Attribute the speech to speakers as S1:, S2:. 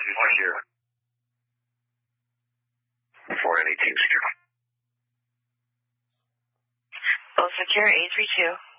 S1: here. Before any team secure.
S2: Well, secure 832.